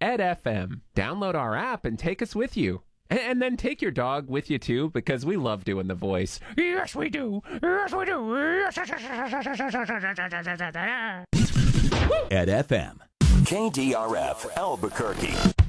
Ed FM. Download our app and take us with you. And then take your dog with you, too, because we love doing the voice. Yes, we do. Yes, we do. Ed FM. KDRF Albuquerque.